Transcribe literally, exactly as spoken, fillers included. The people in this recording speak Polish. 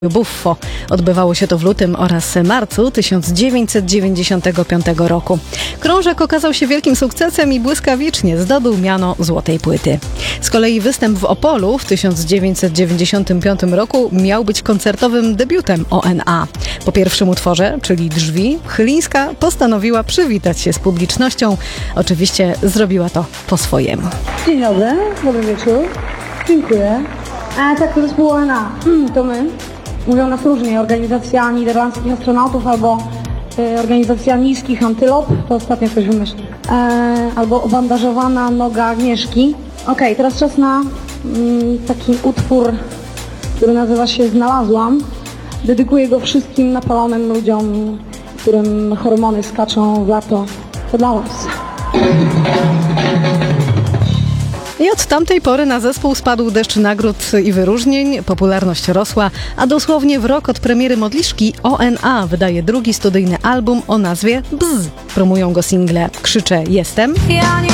Buffo. Odbywało się to w lutym oraz marcu tysiąc dziewięćset dziewięćdziesiątego piątego roku. Krążek okazał się wielkim sukcesem i błyskawicznie zdobył miano złotej płyty. Z kolei występ w Opolu w tysiąc dziewięćset dziewięćdziesiątym piątym roku miał być koncertowym debiutem O N A. Po pierwszym utworze, czyli Drzwi, Chylińska postanowiła przywitać się z publicznością. Oczywiście zrobiła to po swojemu. Dzień dobry, dobry wieczór. Dziękuję. A tak, to zespół O N A. To my. Mówią nas różnie. Organizacja niderlandzkich astronautów albo y, organizacja niskich antylop. To ostatnio ktoś wymyślił. E, albo obandażowana noga Agnieszki. Okej, okay, teraz czas na mm, taki utwór, który nazywa się Znalazłam. Dedykuję go wszystkim napalonym ludziom, którym hormony skaczą w lato. To dla was. I od tamtej pory na zespół spadł deszcz nagród i wyróżnień, popularność rosła, a dosłownie w rok od premiery Modliszki O N A wydaje drugi studyjny album o nazwie Bzz. Promują go single Krzyczę Jestem